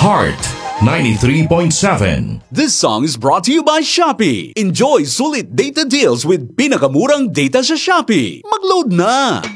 Heart 93.7. This song is brought to you by Shopee. Enjoy sulit data deals with pinakamurang data sa Shopee. Mag-load na!